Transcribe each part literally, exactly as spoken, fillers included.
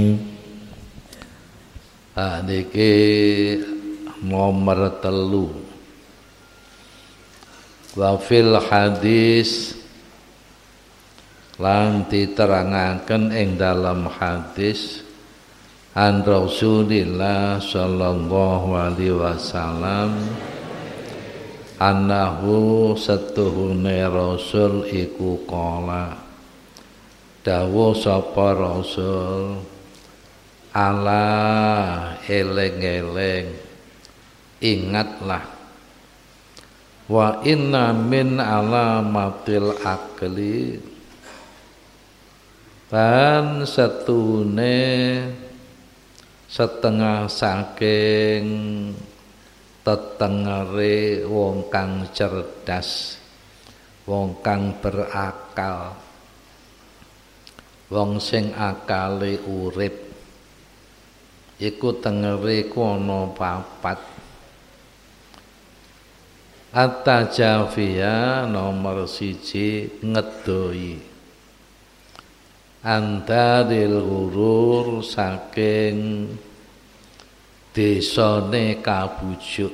Ah, niki nomor telu. Wa fil hadis lan diterangaken ing dalam hadis an Rasulillah sallallahu alaihi wasallam annahu satuhune rasul iku qala dawuh sapa rasul ala eleng-eleng ingatlah wa inna min alamatil akli dan setune setengah saking tetengere wong kang cerdas wong kang berakal wong sing akale urip iku tengere ku ana papat. At-tajafia nomor siji ngedoi antaril gurur saking desane kabujuk.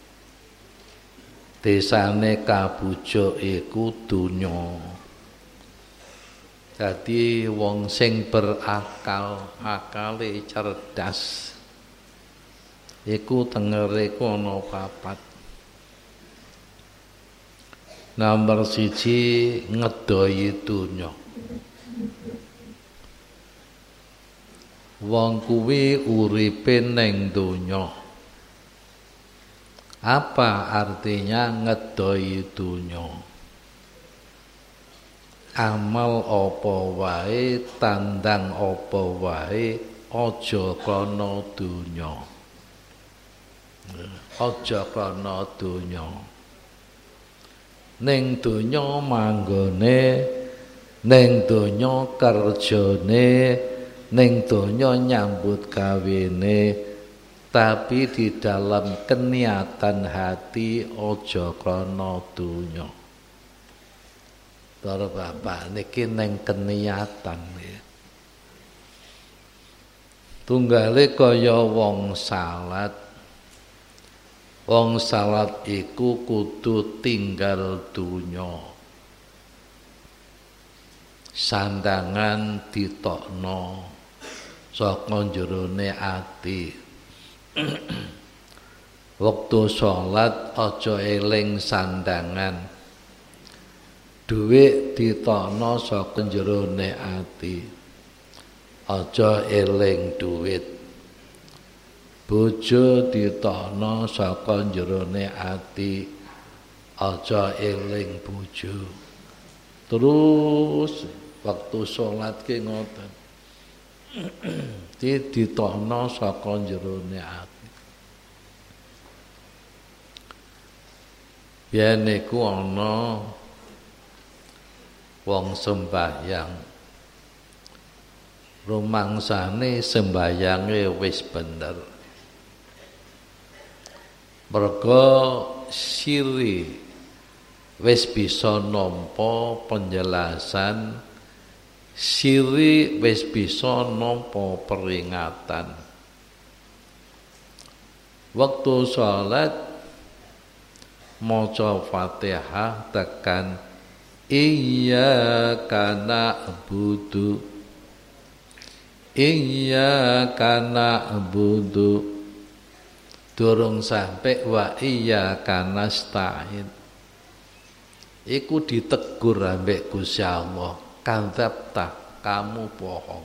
Desane kabujuk iku dunya. Jadi wong sing berakal, akale cerdas iku tengere ku ana papat. Nomor siji ngedoi dunya. Wong kuwi uripe ning donya. Apa artinya ngedoi dunya? Amal apa wae, tandang apa wae, aja krana dunya. Aja krana dunya. Ning donya manggone, ning donya kerjane, ning donya nyambut gawene, tapi di dalam keniatan hati aja krana dunya. Para bapak niki ning keniatan ya. Tunggale kaya wong salat. Wong salat iku kudu tinggal dunya. Sandangan ditokno saka jerone ati. Wektu salat aja eling sandangan. Duit ditokno saka jerone ati. Aja eling duit. Bojo ditokno saka jerone ati. Aja eling bojo. Terus waktu salat ki ngoten. Di ditokno saka jerone ati. Yen niku ana wong sembahyang rumangsane sembahyange wis bener merga siri wis bisa nampa penjelasan siri wis bisa nampa peringatan waktu salat maca Fatihah tekan Iyyaka na'budu Iyyaka na'budu durung sampai wa iyyaka nasta'in iku ditegur ambek Gusti Allah kadzabta kamu bohong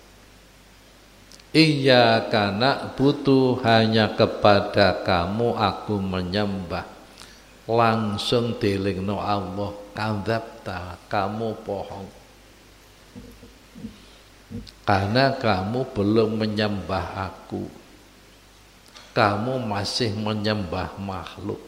Iyyaka na'budu hanya kepada kamu aku menyembah langsung dilingno Allah kadzabta kamu bohong karena kamu belum menyembah aku kamu masih menyembah makhluk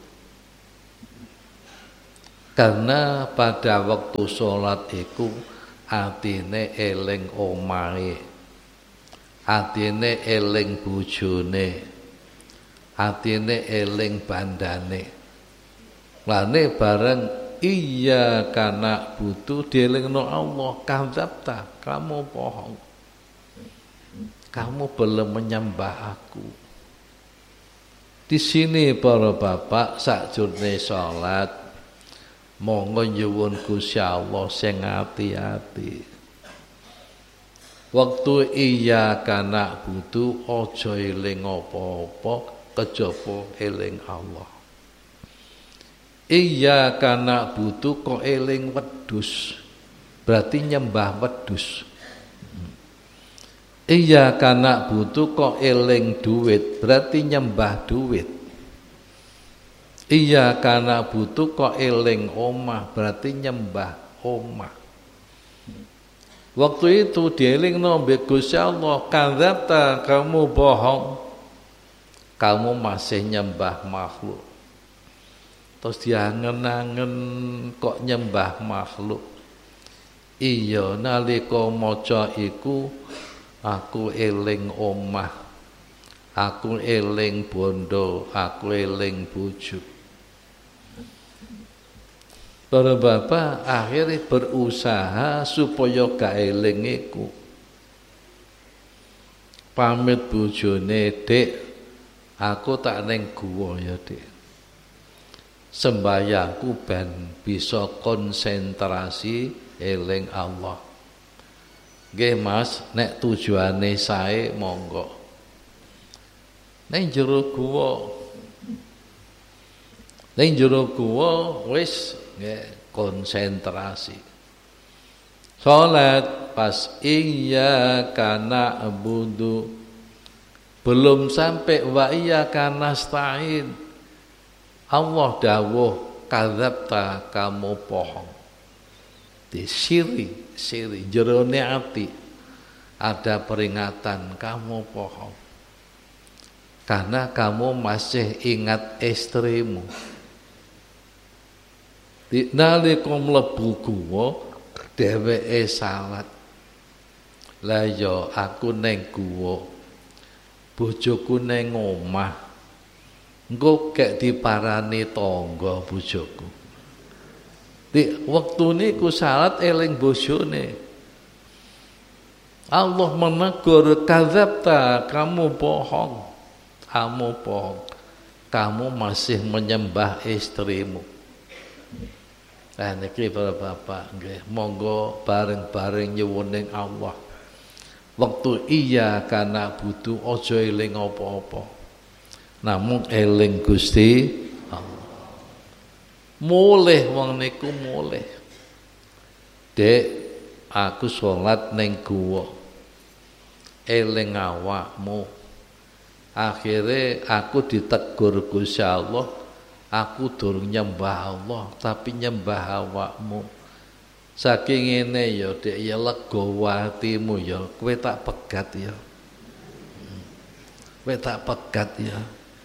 karena pada waktu sholat iku atine eling omahe atine eling bojone atine eling bandane lane bareng iya kana butuh dielingno Allah kadzabta kamu bohong kamu belum menyembah aku. Di sini para bapak sakjroning salat monggo nyuwun Gusti Allah sing ati-ati. Waktu iya kana butuh aja eling apa-apa kejaba eling Allah. Iya kana butuh kok eling wedhus. Berarti nyembah wedhus. Iya kana butuh kok eling duit, berarti nyembah duit. Iya kana butuh kok eling omah, berarti nyembah omah. Waktu itu dielingno mbek Gusti Allah, kadzabta, kamu bohong. Kamu masih nyembah makhluk. Terus diangen-angen kok nyembah makhluk. Iya nalika maca iku aku eling omah, aku eling bondo, aku eling bojo. Para bapak akhirnya berusaha supaya gak eling iku. Pamit bojone, Dik, aku tak ning guwa ya, Dik. Sembayangku ben bisa konsentrasi eling Allah. Nggih Mas, nek tujuane sae monggo. Ning jero guwa. Ning jero guwa wis nggih konsentrasi. Salat pas iyyaka na'budu belum sampai wa iyyaka nasta'in. Allah dawuh kadzabta, kamu bohong. Di siri, siri jerone ati ada peringatan kamu bohong. Karena kamu masih ingat istrimu. Di nalika mlebu guwa dheweke salat. Lah ya aku ning guwa. Bojoku ning omah. Engko gek diparani tangga bojoku. Di waktu niku salat eling bojone. Allah menegur, kadzabta, kamu bohong. Kamu bohong. Kamu masih menyembah istrimu. Nah niki para bapak nggih, monggo bareng-bareng nyuwuning Allah. Waktu iya kana butuh aja eling apa-apa. Namun eling Gusti Allah. Mulih wong niku mulih. Dek, aku salat ning guwa. Eling awakmu. Akhire aku ditegur Gusti Allah, aku durung nyembah Allah tapi nyembah awakmu. Saking ngene ya Dek, ya lega atimu ya, kowe tak pegat ya. Kowe tak pegat ya.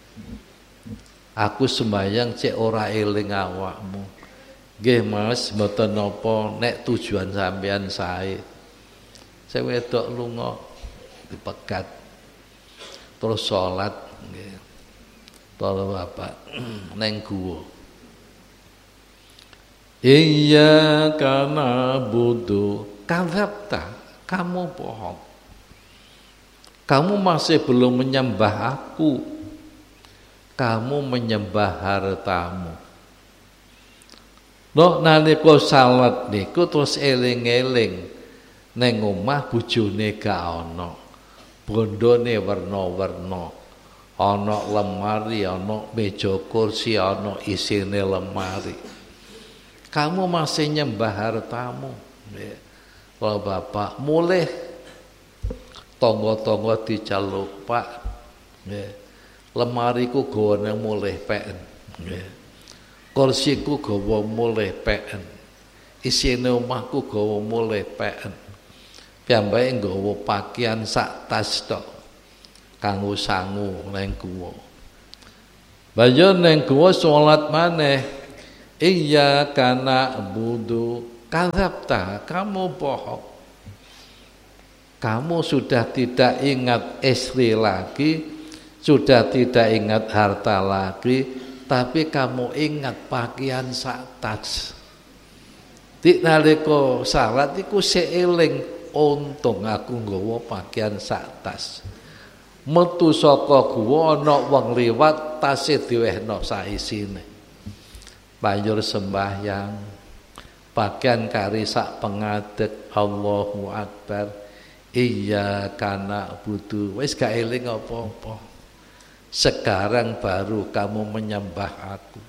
Aku sembayang cek ora eling awakmu. Nggih Mas, mboten napa nek tujuan sampean sae. Saya wedok lunga dipegat. Terus salat nggih. Para bapak neng guwa. Iyyaka na'budu, kadzabta, kamu bohong. Kamu masih belum menyembah aku. Kamu menyembah hartamu. No nalika salat niku terus eling-eling neng omah bojone gak ana. Bondone werna-werna. Ana lemari, ana meja kursi, ana isine lemari. Kamu masih nyembah hartamu. Kalau bapak mulih tonggo-tonggo diceluk, Pak. Lemariku gawane mulih peken. Kursiku gawa mulih peken. Isine omahku gawa mulih peken. Piyambake nggawa pakaian sak tas tok. Kanggo sangu neng guwa. Banjur neng guwa salat maneh. Iyyaka na'budu, kadzabta, kamu bohong. Kamu sudah tidak ingat istri lagi, sudah tidak ingat harta lagi, tapi kamu ingat pakaian sak tas. Di nalika salat iku seeling untung aku nggawa pakaian sak tas. Metu saka guwa ana wong liwat tase diwehno sak isine. Banjur sembahyang pakaian kari sak pengadeg Allahu Akbar. Iya kana butuh wis gak eling apa-apa. Sekarang baru kamu menyembah aku.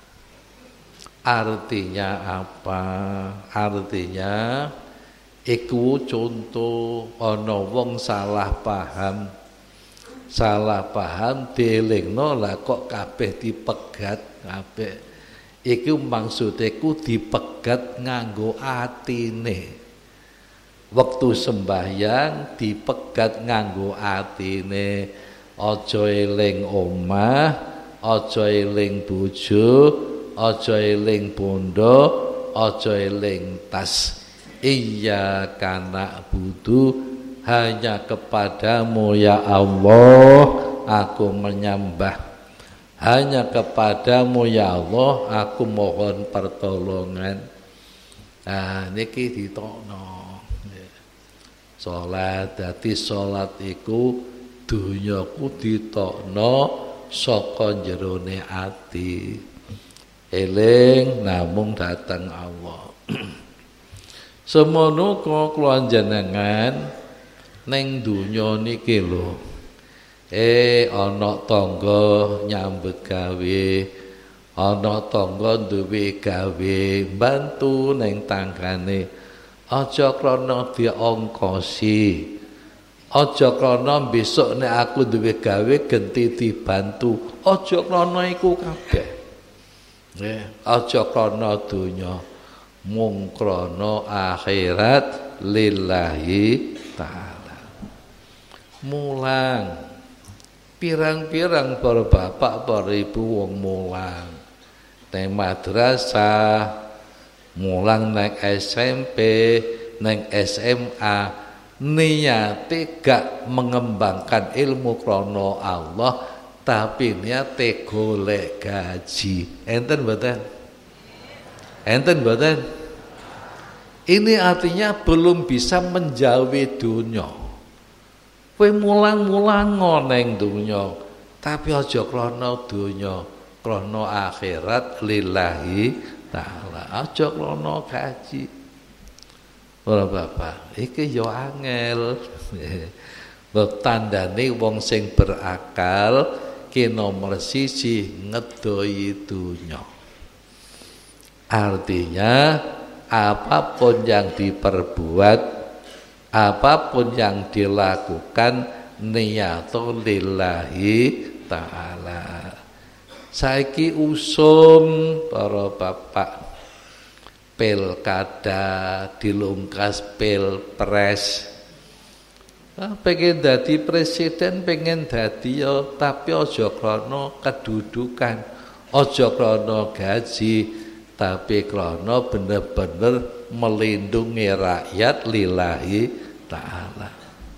Artinya apa? Artinya iku contoh ana wong salah paham. Salah paham dielingno lah kok kabeh dipegat kabeh. Iku maksude ku dipegat nganggo atine. Wektu sembahyang dipegat nganggo atine. Aja eling omah, aja eling bojo, aja eling bondo, aja eling tas. Iya kana butuh hanya kepadamu ya Allah aku menyembah. Hanya kepadamu ya Allah aku mohon pertolongan. Nah niki ditokno. Salat dadi salat iku dunyaku ditokno saka jerone ati. Eling namung dateng Allah. Semono kula jenengan ning donya niki lho. Eh ana tangga nyambut gawe, ana tangga duwe gawe, bantu ning tanggane. Aja krana diongkosi. Aja krana besok nek aku duwe gawe genti dibantu. Aja krana iku kabeh. Nggih, aja krana donya. Mung krana akhirat lillahi ta'ala. Mulang pirang-pirang para bapak para ibu wong mulang nang madrasah, mulang nang S M P, nang S M A, niate gak mengembangkan ilmu krana Allah, tapi niate golek gaji. Enten mboten? Enten mboten? Ini artinya belum bisa menjauhi dunia. Kowe mulang-mulang neng dunia, tapi aja krana dunia, krana akhirat lillahi ta'ala. Aja krana gaji. Ora bapak, iki yo angel. Tandane wong sing berakal ki nomor siji ngedoi dunia. Artinya apapun yang diperbuat, apapun yang dilakukan, niyatul lillahi ta'ala. Saiki usum para bapak pilkada dilungkas pilpres. Ah, pengen dadi presiden, pengen dadi ya, tapi aja krana kedudukan, aja krana gaji, tapi krana bener-bener melindungi rakyat lillahi ta'ala.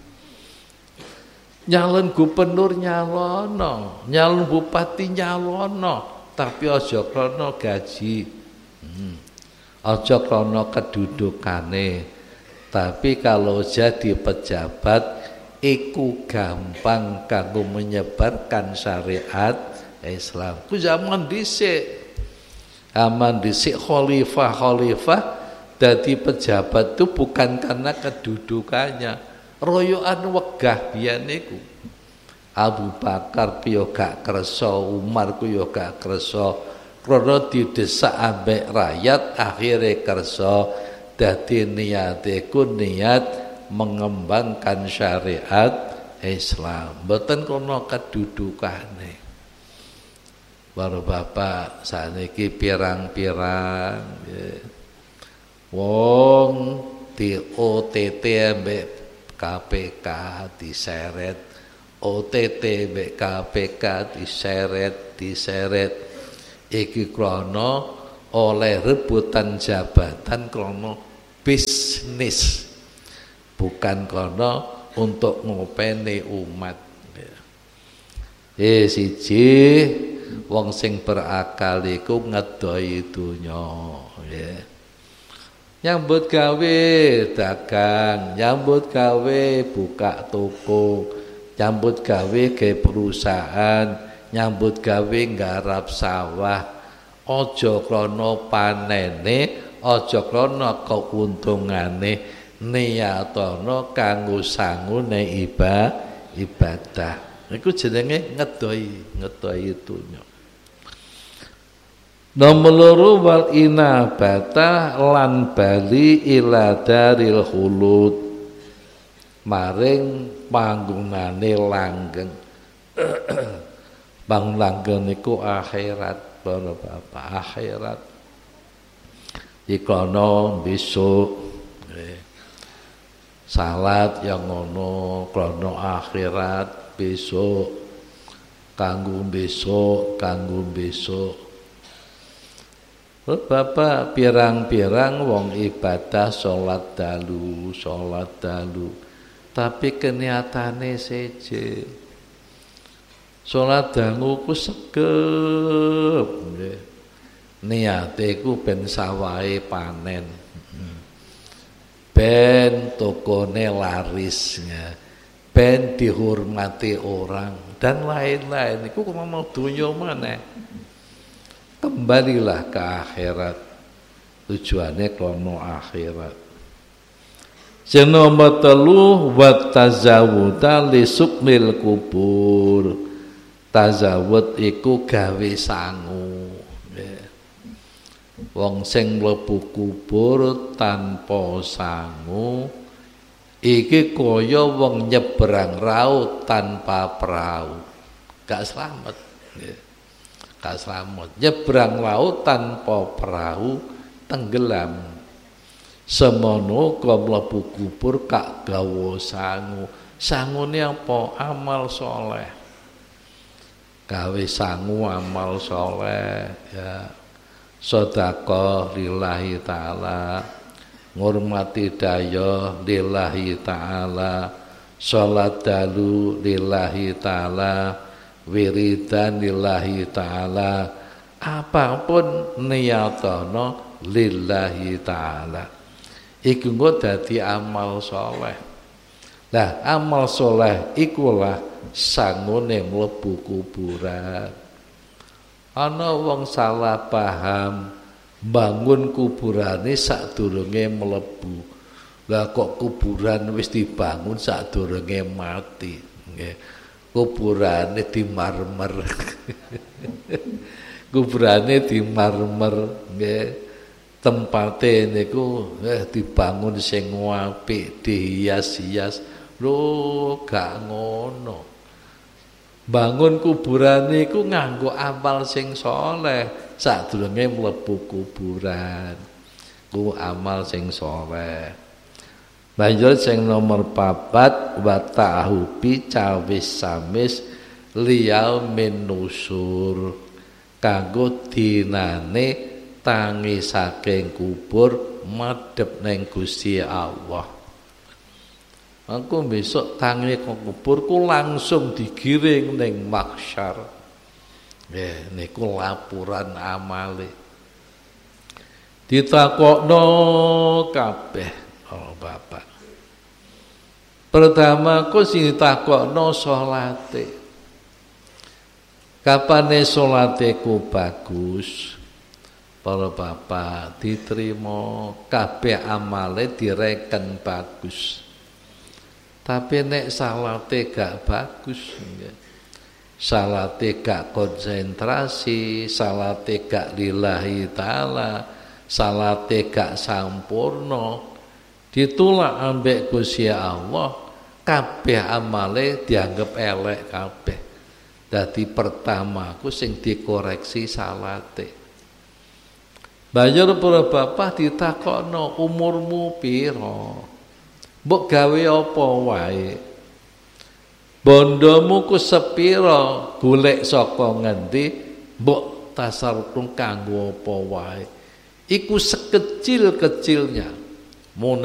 Nyalon gubernur nyalono, nyalon bupati nyalono, tapi aja krana gaji, hmm. aja krana kedudukane. Tapi kalau jadi pejabat iku gampang kanggo menyebarkan syariat Islam. Ku zaman dhisik Aman dhisik khalifah-khalifah dadi pejabat itu bukan karena kedudukannya. Royokan wegah biyen niku. Abu Bakar piye gak kersa, Umar ku yo gak kersa. Krana didesak ambek rakyat akhire kersa. Dadi niate ku niat mengembangkan syariat Islam. Mboten krana kedudukane. Baru bapak saniki pirang-pirang ya. Wong di O T T mbek K P K diseret, O T T mbek K P K diseret, diseret. Iki krana oleh rebutan jabatan krana bisnis, bukan krana untuk ngopeni umat. Eh siji wong sing berakal iku ngedoi dunya, ya. Nyambut gawe dagang, nyambut gawe buka toko, nyambut gawe ke perusahaan, nyambut gawe nggarap sawah. Aja krana panene, aja krana kauntungane, niyatana kanggo sangune ibadah. Iku jenenge ngedoi, ngedoi dunya. Nomor loro wal inabata lan bali ila daril khulud, maring panggonane langgeng. Bang langgeng niku akhirat, para bapak, akhirat. Dikono besok salat yang ngono krono akhirat, besok kanggo besok, kanggo besok. Bapak pirang-pirang wong ibadah salat dalu, salat dalu, tapi keniatane seje. Salat dalu ku segep, niate ku ben sawahe panen, ben tokone laris, ben dihormati orang dan lain-lain. Iku kok mau dunya maneh. Kembalilah ke akhirat, tujuannya krono akhirat. Sing nomor telu wa tazawuda li sukmil kubur. Tazawud iku gawe sangu. Wong sing mlebu kubur tanpa sangu iki kaya wong nyebrang laut tanpa perahu, gak selamat. Gak selamat, nyebrang laut tanpa perahu tenggelam. Semono kok mlebu kubur kak gawa sangu. Sangune apa? Amal soleh. Gawe sangu amal soleh, ya. Sedekah lillahi taala, ngurmati daya lillahi taala, salat dalu lillahi taala, wiridan lillahi ta'ala, apapun niyatana lillahi ta'ala, iku engko dadi amal soleh. Lah amal soleh ikulah sangune mlebu kuburan. Ana wong salah paham bangun kuburane sadurunge mlebu. Lah kok kuburan wis dibangun sadurunge mati, nggih. Kuburane di marmer, kuburane di marmer, nggih. Tempate niku eh, dibangun sing apik, dihias-hias. Lho, gak ngono. Bangun kuburane iku nganggo amal sing saleh, sadurunge mlebu kuburan. Ku amal sing saleh. Banjur sing nomor papat wa ta'hubi cawis samis liyau min nusur, kanggo dinane tangi saking kubur madhep ning Gusti Allah. Aku besok tangi ke kubur ku langsung digiring ning mahsyar. Nggih, niku laporan amale. Ditakokno kabeh. Oh bapak, pertama ku sing ditakokno salate. Kapane salate ku bagus? Para bapak, diterima kabeh amale direken bagus. Tapi nek salate gak bagus, salate gak konsentrasi, salate gak lillahi taala, salate gak sampurna, ditulak ambek Gusti Allah, kabeh amale dianggap elek kabeh. Dadi pertama ku sing dikoreksi salate. Banjur para bapak ditakokno umurmu pira? Mbok gawe apa wae? Bondomu ku sepira? Golek saka ngendi? Mbok tasarruf kanggo apa wae? Iku sekecil-kecilnya.